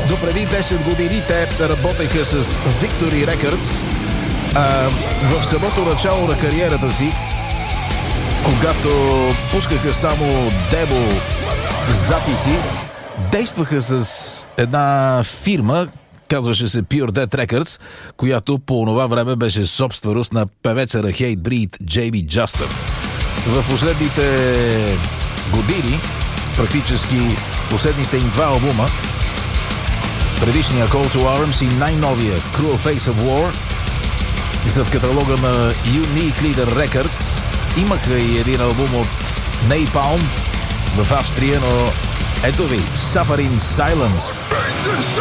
Допреди 10 години те работеха с Victory Records. В самото начало на кариерата си, когато пускаха само демо записи, действаха с една фирма, казваше се Pure Dead Records, която по онова време беше собственост на певеца на Hatebreed Джейми Джастър. В последните години, практически последните им два албума, предишния Call to Arms и най-новия Cruel Face of War, са в каталога на Unique Leader Records. Имаха и един албум от Napalm в Австрия, но ето ви, Suffer in Silence.